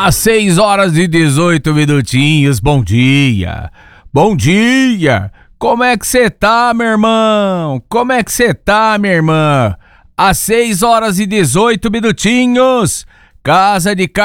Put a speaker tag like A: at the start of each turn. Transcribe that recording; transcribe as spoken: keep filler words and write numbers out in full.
A: Às seis horas e dezoito minutinhos, bom dia, bom dia, como é que cê tá, meu irmão? Como é que cê tá, minha irmã? Às seis horas e dezoito minutinhos, Casa de